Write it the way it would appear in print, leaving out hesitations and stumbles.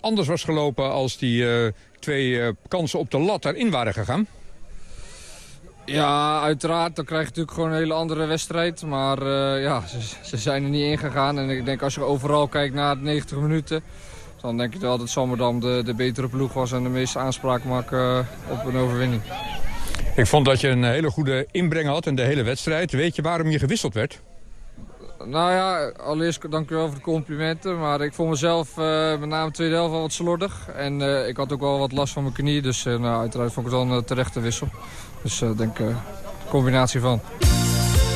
anders was gelopen als die 2 kansen op de lat erin waren gegaan? Ja, uiteraard. Dan krijg je natuurlijk gewoon een hele andere wedstrijd. Maar ja, ze zijn er niet in gegaan. En ik denk als je overal kijkt naar de 90 minuten... dan denk ik wel dat Zwammerdam de betere ploeg was en de meeste aanspraak maken op een overwinning. Ik vond dat je een hele goede inbreng had in de hele wedstrijd. Weet je waarom je gewisseld werd? Nou ja, allereerst dank u wel voor de complimenten. Maar ik vond mezelf met name de tweede helft wel wat slordig. En ik had ook wel wat last van mijn knie. Dus uiteraard vond ik het wel een terechte wissel. Dus ik denk een combinatie van.